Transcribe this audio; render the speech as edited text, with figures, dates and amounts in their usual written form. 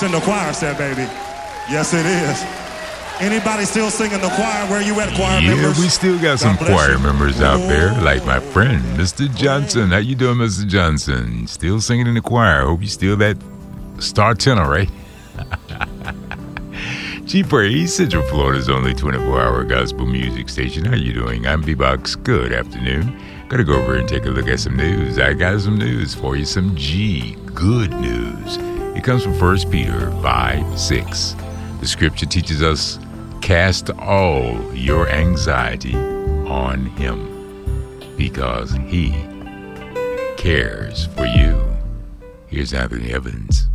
in the choir set, baby. Yes, it is. Anybody still singing the choir? Where you at, choir members? Yeah, we still got some choir members out there, like my friend, Mr. Johnson. How you doing, Mr. Johnson? Still singing in the choir. Hope you still that star tenor, right? G4 Central Florida's only 24-hour gospel music station. How you doing? I'm V-Box. Good afternoon. Gotta go over and take a look at some news. I got some news for you, some good news. It comes from 1 Peter 5:6. The scripture teaches us, cast all your anxiety on him because he cares for you. Here's Anthony Evans.